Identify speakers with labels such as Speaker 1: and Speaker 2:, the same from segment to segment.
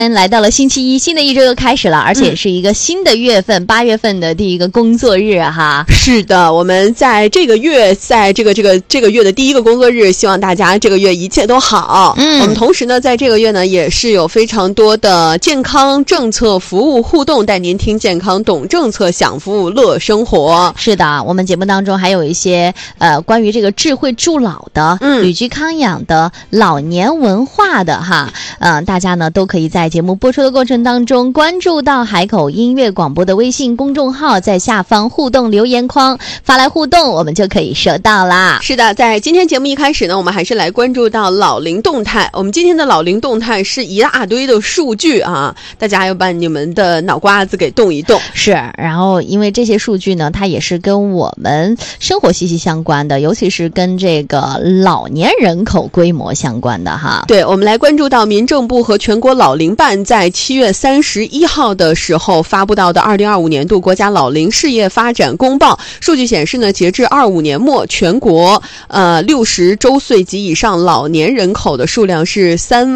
Speaker 1: 来到了星期一，新的一周又开始了，而且是一个新的月份，8月份的第一个工作日哈。
Speaker 2: 是的，我们在这个月，在这个月的第一个工作日，希望大家这个月一切都好。我们同时呢，在这个月呢，也是有非常多的健康政策服务互动，带您听健康，懂政策，享服务，乐生活。
Speaker 1: 是的，我们节目当中还有一些关于这个智慧助老的、旅居康养的、老年文化的哈，大家呢都可以在节目播出的过程当中关注到海口音乐广播的微信公众号，在下方互动留言框发来互动，我们就可以收到啦。
Speaker 2: 是的，在今天节目一开始呢，我们还是来关注到老龄动态。我们今天的老龄动态是一大堆的数据啊，大家要把你们的脑瓜子给动一动。
Speaker 1: 是，然后因为这些数据呢，它也是跟我们生活息息相关的，尤其是跟这个老年人口规模相关的哈。
Speaker 2: 对，我们来关注到民政部和全国老龄办在7月31号的时候发布到的2025年度国家老龄事业发展公报。数据显示呢，截至25年末，全国60周岁及以上老年人口的数量是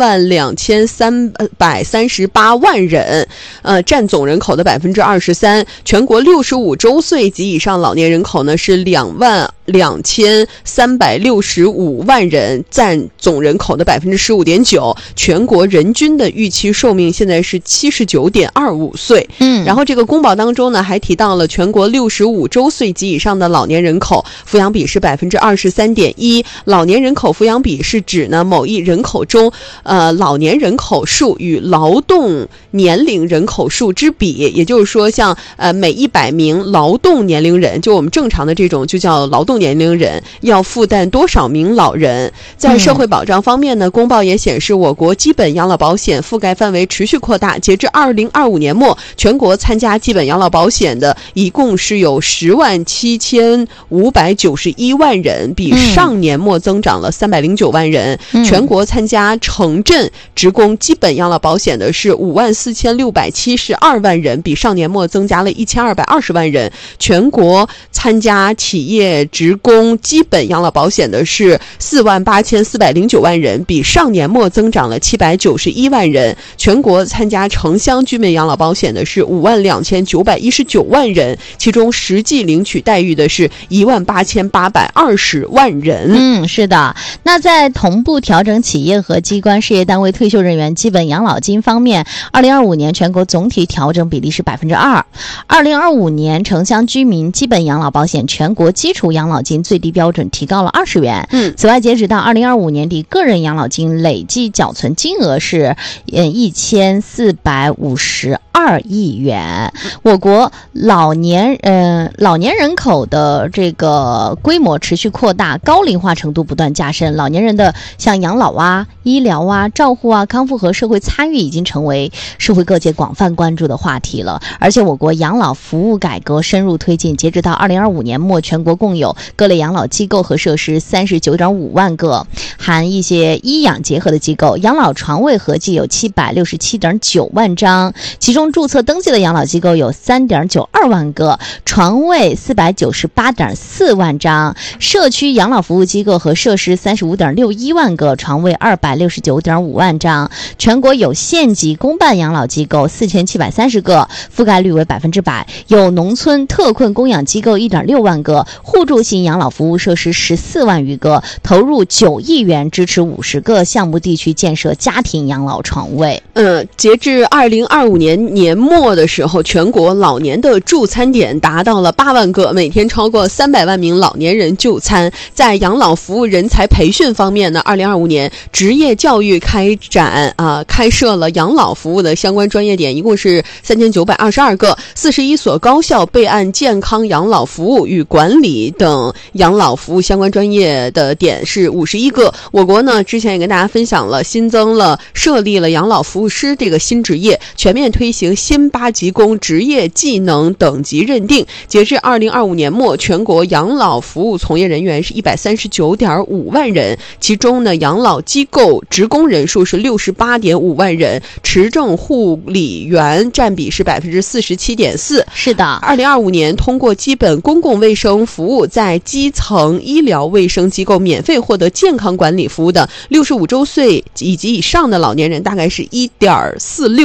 Speaker 2: 32338万人，占总人口的23%。全国65周岁及以上老年人口呢是22365万人，占总人口的15.9%。全国人均的预期寿命现在是79.25岁。然后这个公报当中呢，还提到了全国65周岁及以上的老年人口抚养比是23.1%。老年人口抚养比是指呢某一人口中老年人口数与劳动年龄人口数之比，也就是说像每100名劳动年龄人，就我们正常的这种就叫劳动年龄人，要负担多少名老人。在社会保障方面呢，公报也显示我国基本养老保险覆盖范围持续扩大，截至2025年末，全国参加基本养老保险的一共是有107591万人，比上年末增长了309万人。全国参加城镇职工基本养老保险的是54672万人，比上年末增加了1220万人。全国参加企业职工基本养老保险的是48409万人，比上年末增长了791万人。全国参加城乡居民养老保险的是52919万人，其中实际领取待遇的是18820万人。
Speaker 1: 是的。那在同步调整企业和机关事业单位退休人员基本养老金方面，2025年全国总体调整比例是2%。2025年城乡居民基本养老保险全国基础养老金最低标准提高了20元。此外，截止到2025年底，个人养老金累计缴存金额是1452亿元。我国老年人口的这个规模持续扩大，高龄化程度不断加深，老年人的像养老啊、医疗啊、照护啊、康复和社会参与已经成为社会各界广泛关注的话题了。而且我国养老服务改革深入推进，截止到2025年末，全国共有各类养老机构和设施39.5万个，含一些医养结合的机构。养老床位合计有767.9万张，其中注册登记的养老机构有3.92万个，床位498.4万张，社区养老服务机构和设施35.61万个，床位269.5万张。全国有县级公办养老机构4730个，覆盖率为100%，有农村特困供养机构1.6万个，互助性养老服务设施14万余个，投入9亿元支持50个项目地区建设家庭养老床位。
Speaker 2: 截至2025年年末的时候，全国老年的助餐点达到了8万个，每天超过300万名老年人就餐。在养老服务人才培训方面呢，2025年职业教育开设了养老服务的相关专业点，一共是3922个，41所高校备案健康养老服务与管理等养老服务相关专业的点是51个。我国呢之前也跟大家分享了，新增了设立了养老服务师这个新职业，全面推行行新8级工职业技能等级认定。截至2025年末，全国养老服务从业人员是139.5万人，其中呢，养老机构职工人数是68.5万人，持证护理员占比是47.4%。
Speaker 1: 是的
Speaker 2: ，2025年通过基本公共卫生服务在基层医疗卫生机构免费获得健康管理服务的65周岁以及以上的老年人大概是1.46